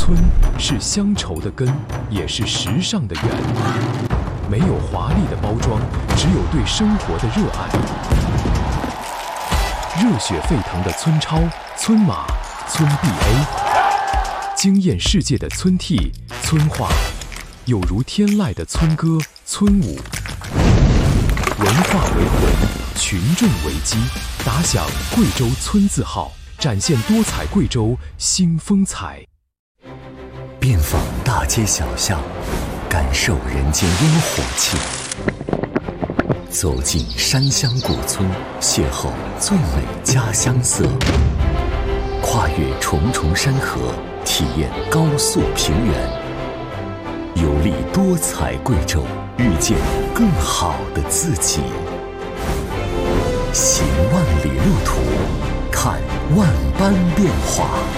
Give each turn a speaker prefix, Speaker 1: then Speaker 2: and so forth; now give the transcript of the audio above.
Speaker 1: 村是乡愁的根，也是时尚的源。没有华丽的包装，只有对生活的热爱。热血沸腾的村超、村马、村 BA， 惊艳世界的村 T、村话，有如天籁的村歌、村舞。文化为魂，群众为基，打响贵州村字号，展现多彩贵州新风采。
Speaker 2: 遍访大街小巷，感受人间烟火气。走进山乡古村，邂逅最美家乡色。跨越重重山河，体验高速平原。游历多彩贵州，遇见更好的自己。行万里路途，看万般变化。